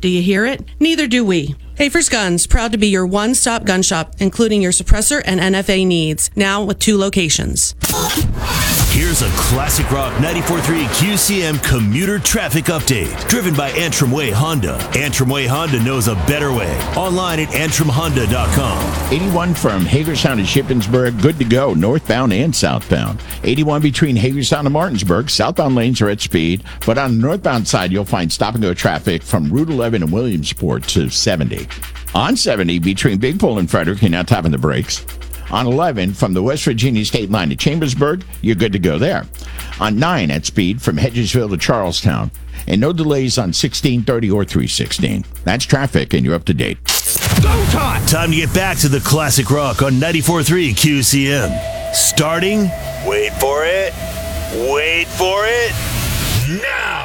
Do you hear it? Neither do we. Hafer's Guns, proud to be your one-stop gun shop, including your suppressor and NFA needs, now with 2 locations. Here's a Classic Rock 94.3 QCM commuter traffic update, driven by Antrim Way Honda. Antrim Way Honda knows a better way. Online at antrimhonda.com. 81 from Hagerstown to Shippensburg, good to go, northbound and southbound. 81 between Hagerstown and Martinsburg, southbound lanes are at speed, but on the northbound side, you'll find stop-and-go traffic from Route 11 and Williamsport to 70. On 70, between Big Pole and Frederick, you're now tapping the brakes. On 11, from the West Virginia state line to Chambersburg, you're good to go there. On 9, at speed, from Hedgesville to Charlestown. And no delays on 1630 or 316. That's traffic, and you're up to date. Go time! Time to get back to the Classic Rock on 94.3 QCM. Starting, wait for it, now!